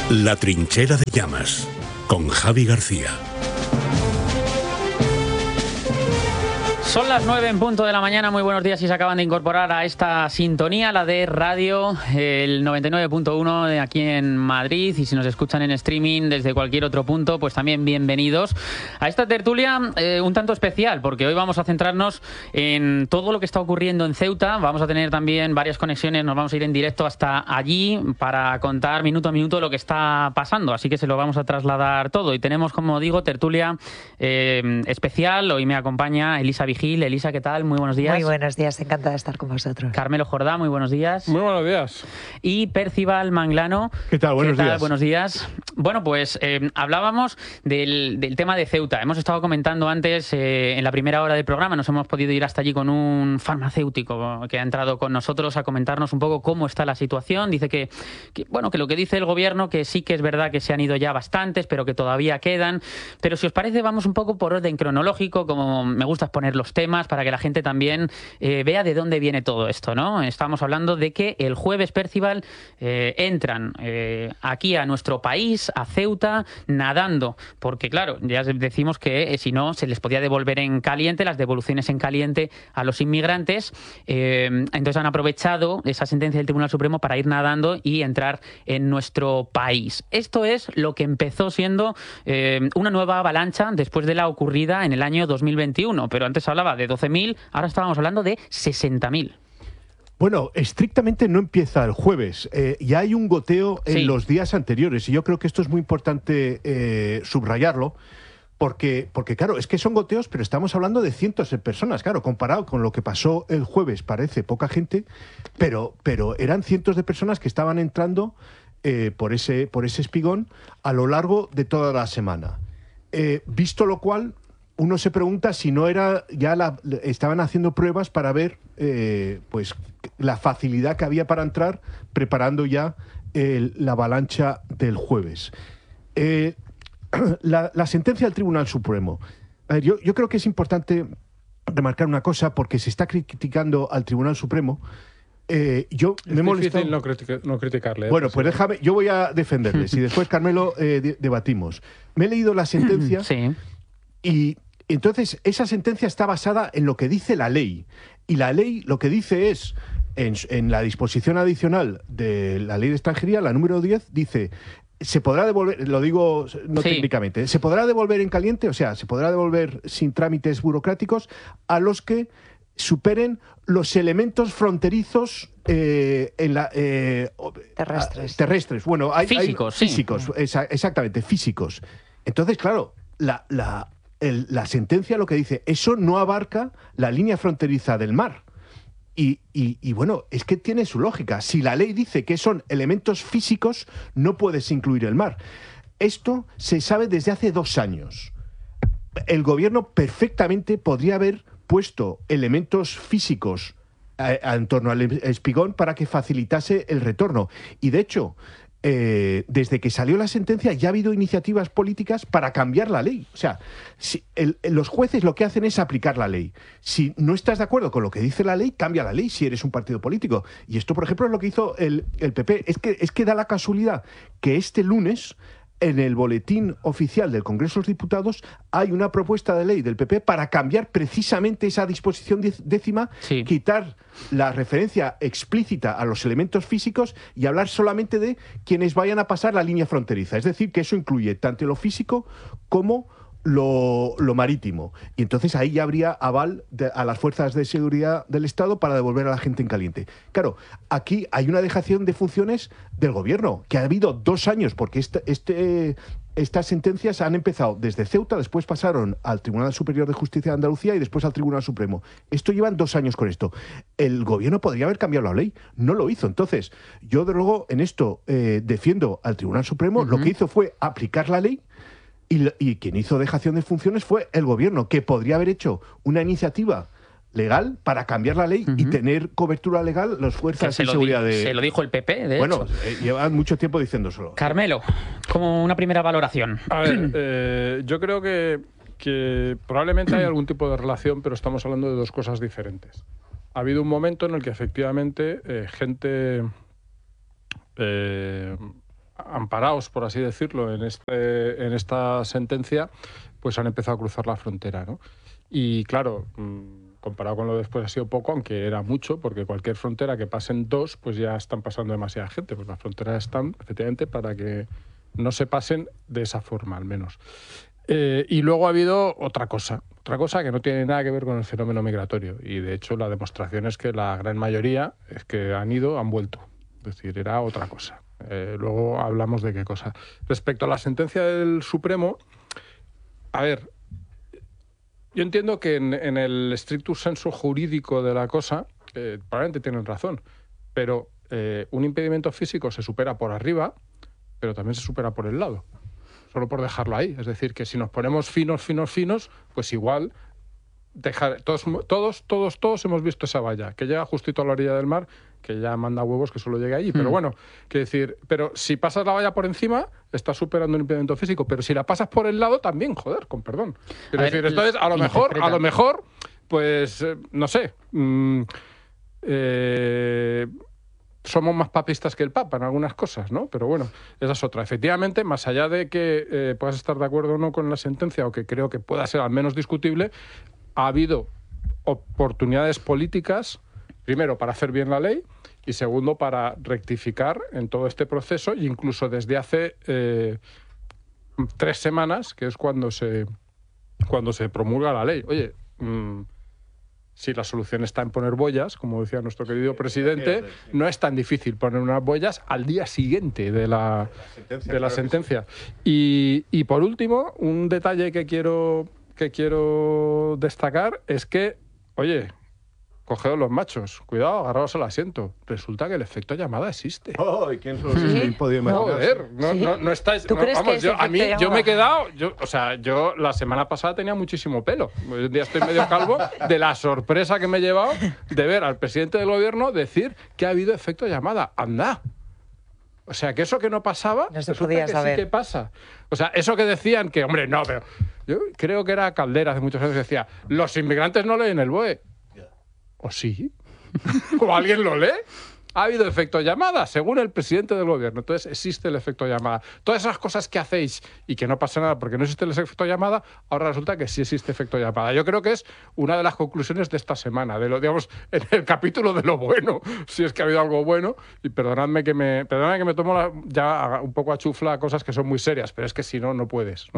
La trinchera de llamas, con Javi García. Son las 9 en punto de la mañana, muy buenos días si se acaban de incorporar a esta sintonía, la de radio, el 99.1 de aquí en Madrid, y si nos escuchan en streaming desde cualquier otro punto, pues también bienvenidos a esta tertulia un tanto especial, porque hoy vamos a centrarnos en todo lo que está ocurriendo en Ceuta. Vamos a tener también varias conexiones, nos vamos a ir en directo hasta allí para contar minuto a minuto lo que está pasando, así que se lo vamos a trasladar todo. Y tenemos, como digo, tertulia especial. Hoy me acompaña Elisa Vigil. Elisa, ¿qué tal? Muy buenos días. Muy buenos días, encantada de estar con vosotros. Carmelo Jordá, muy buenos días. Muy buenos días. Y Percival Manglano. ¿Qué tal? Buenos días. Buenos días. Bueno, pues hablábamos del tema de Ceuta. Hemos estado comentando antes, en la primera hora del programa, nos hemos podido ir hasta allí con un farmacéutico que ha entrado con nosotros a comentarnos un poco cómo está la situación. Dice que lo que dice el gobierno, que sí que es verdad que se han ido ya bastantes, pero que todavía quedan. Pero si os parece, vamos un poco por orden cronológico, como me gusta exponer los temas para que la gente también vea de dónde viene todo esto, ¿no? Estamos hablando de que el jueves, Percival, entran aquí a nuestro país, a Ceuta, nadando, porque claro, ya decimos que si no se les podía devolver en caliente, las devoluciones en caliente a los inmigrantes. Entonces han aprovechado esa sentencia del Tribunal Supremo para ir nadando y entrar en nuestro país. Esto es lo que empezó siendo una nueva avalancha después de la ocurrida en el año 2021, pero antes hablaba de 12.000, ahora estábamos hablando de 60.000. Bueno, estrictamente no empieza el jueves. Ya hay un goteo en los días anteriores y yo creo que esto es muy importante subrayarlo porque, claro, es que son goteos, pero estamos hablando de cientos de personas. Claro, comparado con lo que pasó el jueves parece poca gente, pero eran cientos de personas que estaban entrando por ese espigón a lo largo de toda la semana. Visto lo cual, uno se pregunta si no era estaban haciendo pruebas para ver pues la facilidad que había para entrar, preparando ya la avalancha del jueves. La sentencia del Tribunal Supremo. A ver, yo creo que es importante remarcar una cosa, porque se está criticando al Tribunal Supremo. Yo me he molestado. Es difícil no criticarle. Bueno, pues déjame, yo voy a defenderles y después, Carmelo, debatimos. Me he leído la sentencia y entonces esa sentencia está basada en lo que dice la ley. Y la ley lo que dice es, en la disposición adicional de la ley de extranjería, la número 10, dice: se podrá devolver, lo digo no técnicamente, se podrá devolver en caliente, o sea, se podrá devolver sin trámites burocráticos a los que superen los elementos fronterizos terrestres. Bueno, físicos, físicos, exactamente, físicos. Entonces, claro, la sentencia lo que dice, eso no abarca la línea fronteriza del mar. Y bueno, es que tiene su lógica. Si la ley dice que son elementos físicos, no puedes incluir el mar. Esto se sabe desde hace 2 años. El gobierno perfectamente podría haber puesto elementos físicos en torno al espigón para que facilitase el retorno. Y de hecho, desde que salió la sentencia ya ha habido iniciativas políticas para cambiar la ley. O sea, los jueces lo que hacen es aplicar la ley. Si no estás de acuerdo con lo que dice la ley, cambia la ley si eres un partido político. Y esto, por ejemplo, es lo que hizo el PP. Es que da la casualidad que este lunes, en el boletín oficial del Congreso de los Diputados, hay una propuesta de ley del PP para cambiar precisamente esa disposición décima, quitar la referencia explícita a los elementos físicos y hablar solamente de quienes vayan a pasar la línea fronteriza. Es decir, que eso incluye tanto lo físico como lo marítimo. Y entonces ahí ya habría aval a las fuerzas de seguridad del Estado para devolver a la gente en caliente. Claro, aquí hay una dejación de funciones del gobierno, que ha habido 2 años, porque estas sentencias han empezado desde Ceuta, después pasaron al Tribunal Superior de Justicia de Andalucía y después al Tribunal Supremo. Esto llevan 2 años con esto. El gobierno podría haber cambiado la ley, no lo hizo. Entonces, yo de luego en esto defiendo al Tribunal Supremo. Lo que hizo fue aplicar la ley. Y quien hizo dejación de funciones fue el gobierno, que podría haber hecho una iniciativa legal para cambiar la ley y tener cobertura legal las fuerzas de seguridad. Se lo dijo el PP, de hecho. Bueno, llevan mucho tiempo diciéndoselo. Carmelo, como una primera valoración. A ver, yo creo que probablemente hay algún tipo de relación, pero estamos hablando de 2 cosas diferentes. Ha habido un momento en el que efectivamente gente amparados, por así decirlo, en esta sentencia, pues han empezado a cruzar la frontera, ¿no? Y claro, comparado con lo de después ha sido poco, aunque era mucho, porque cualquier frontera que pasen 2, pues ya están pasando demasiada gente. Pues las fronteras están, efectivamente, para que no se pasen de esa forma, al menos. Y luego ha habido otra cosa que no tiene nada que ver con el fenómeno migratorio. Y de hecho la demostración es que la gran mayoría es que han vuelto. Es decir, era otra cosa. Luego hablamos de qué cosa. Respecto a la sentencia del Supremo, a ver, yo entiendo que en el stricto sensu jurídico de la cosa, probablemente tienen razón, pero un impedimento físico se supera por arriba, pero también se supera por el lado. Solo por dejarlo ahí. Es decir, que si nos ponemos finos, pues igual todos hemos visto esa valla, que llega justito a la orilla del mar, que ya manda huevos que solo llegue allí. Pero bueno, quiero decir, pero si pasas la valla por encima, estás superando un impedimento físico, pero si la pasas por el lado, también, joder, con perdón. Quiero decir, entonces, a lo mejor, pues, no sé, somos más papistas que el Papa en algunas cosas, ¿no? Pero bueno, esa es otra. Efectivamente, más allá de que puedas estar de acuerdo o no con la sentencia, o que creo que pueda ser al menos discutible, ha habido oportunidades políticas, primero, para hacer bien la ley, y segundo, para rectificar en todo este proceso, e incluso desde hace 3 semanas, que es cuando se promulga la ley. Oye, si la solución está en poner boyas, como decía nuestro querido presidente, no es tan difícil poner unas boyas al día siguiente de la sentencia. Y por último, un detalle que quiero destacar es que, oye, cogeos los machos, cuidado, agarraos al asiento. Resulta que el efecto llamada existe. Oh, ¿quién se lo hubiese podido imaginar? Joder, no estáis... ¿Tú crees vamos, que yo me he quedado... Yo la semana pasada tenía muchísimo pelo. Hoy en día estoy medio calvo de la sorpresa que me he llevado de ver al presidente del gobierno decir que ha habido efecto llamada. ¡Anda! O sea, que eso que no pasaba, no se resulta podía que saber. sí que pasa. O sea, eso que decían que, hombre, no, pero... Yo creo que era Caldera hace muchos años que decía, los inmigrantes no leen el BOE. ¿O sí? ¿O alguien lo lee? Ha habido efecto llamada, según el presidente del gobierno. Entonces existe el efecto llamada. Todas esas cosas que hacéis y que no pasa nada porque no existe el efecto llamada, ahora resulta que sí existe efecto llamada. Yo creo que es una de las conclusiones de esta semana, de lo, digamos, en el capítulo de lo bueno, si es que ha habido algo bueno. Y perdonadme que me tomo ya un poco a chufla cosas que son muy serias, pero es que si no, no puedes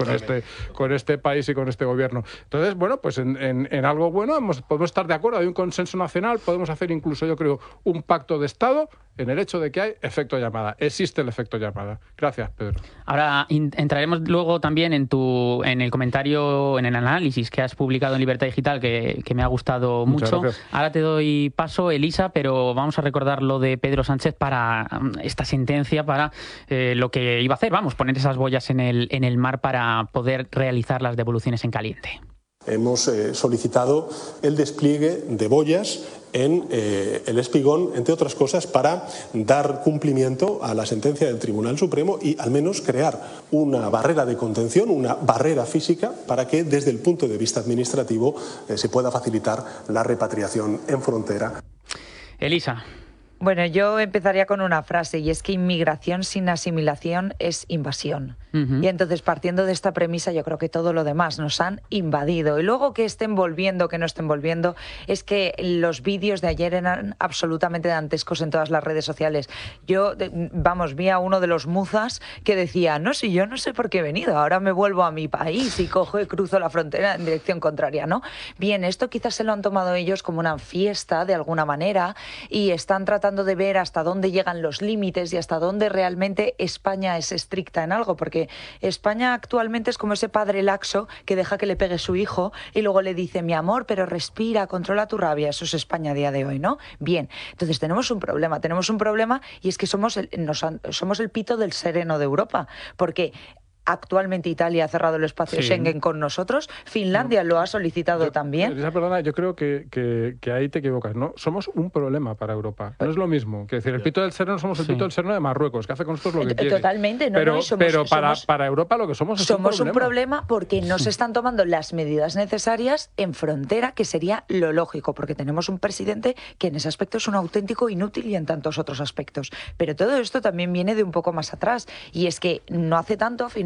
con este país y con este gobierno. Entonces, bueno, pues en algo bueno podemos estar de acuerdo, hay un consenso nacional, podemos hacer incluso, yo creo, un pacto de Estado en el hecho de que hay efecto llamada. Existe el efecto llamada. Gracias, Pedro. Ahora entraremos luego también en el comentario, en el análisis que has publicado en Libertad Digital, que me ha gustado mucho. Gracias. Ahora te doy paso, Elisa, pero vamos a recordar lo de Pedro Sánchez para esta sentencia, para lo que iba a hacer. Vamos, poner esas boyas en el mar para poder realizar las devoluciones en caliente. Hemos solicitado el despliegue de boyas en el Espigón, entre otras cosas, para dar cumplimiento a la sentencia del Tribunal Supremo y al menos crear una barrera de contención, una barrera física, para que desde el punto de vista administrativo se pueda facilitar la repatriación en frontera. Elisa. Bueno, yo empezaría con una frase, y es que inmigración sin asimilación es invasión. Y entonces, partiendo de esta premisa, yo creo que todo lo demás nos han invadido. Y luego que estén volviendo, que no estén volviendo, es que los vídeos de ayer eran absolutamente dantescos en todas las redes sociales. Yo, vi a uno de los muzas que decía, no, si yo no sé por qué he venido, ahora me vuelvo a mi país y cojo y cruzo la frontera en dirección contraria, ¿no? Bien, esto quizás se lo han tomado ellos como una fiesta, de alguna manera, y están tratando de ver hasta dónde llegan los límites y hasta dónde realmente España es estricta en algo, porque España actualmente es como ese padre laxo que deja que le pegue su hijo y luego le dice, mi amor, pero respira, controla tu rabia. Eso es España a día de hoy, ¿no? Bien, entonces tenemos un problema y es que somos el pito del sereno de Europa, porque Actualmente Italia ha cerrado el espacio Schengen con nosotros, Finlandia lo ha solicitado también. Elisa, perdona, yo creo que ahí te equivocas, ¿no? Somos un problema para Europa. No es lo mismo. Que decir, el pito del cerno no somos el pito del cerno de Marruecos, que hace con nosotros lo que quiere. Totalmente, no, pero para Europa lo que somos un problema porque no se están tomando las medidas necesarias en frontera, que sería lo lógico, porque tenemos un presidente que en ese aspecto es un auténtico inútil y en tantos otros aspectos. Pero todo esto también viene de un poco más atrás, y es que no hace tanto,